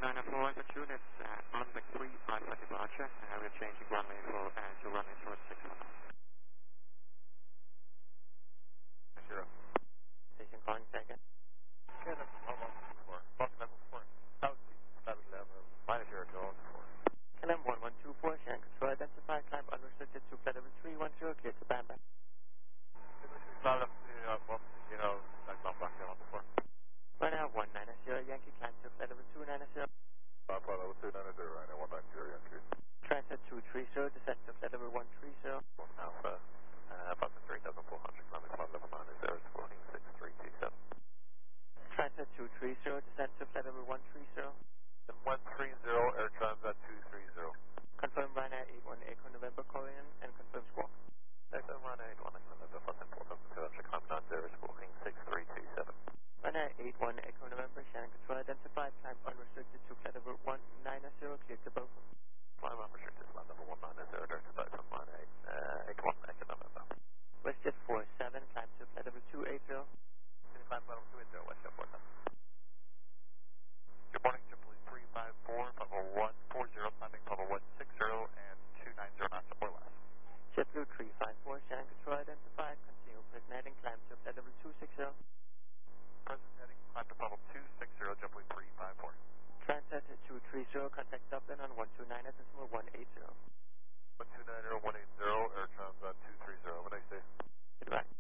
China 412, that's on the 3 for departure. We're changing runway to runway 46. Zero. Station calling second. Okay, that's level 4. Bus level 4. South level minus 0 to all 4. KLM 1124, Shannon Control, identify, climb unrestricted to flight level 310, clear to Bamba. Cloud up to, like not back down before. Right now, 190, Yankee, climb to flight level 290. Flight level 290, right now 190, Yankee. Transfer 230, descent to flight level 130. Alpha, bus 3,400, climbing cloud level 90, supporting 6327. Transfer 230, descent to flight level 130. 130, air transat 230. Confirm Ryanair 81 Echo November Korean and confirm squawk. Echo Ryanair 81 Echo November, bus 4200, climbing 90, supporting 6327. Ryanair 81 Echo November, Shannon Control, identified, climb unrestricted to flight level 190, clear to Beaufort. Climb unrestricted, flight level 190, direct to Beaufort, Ryanair 81 Echo November. WestJet 47, climb to flight level 280. Can you climb level 280, WestJet 47? Good morning, JetBlue 354, level 140, climbing level 160 and 290 knots or less. JetBlue 354, Shannon Control, identified, continue present heading, climb to flight level 260. Present heading, climb to level 260, JetBlue 354. Transat 230, contact Dublin on 129 at decimal 180. 129, 180, air transat 230, have a nice day. Goodbye.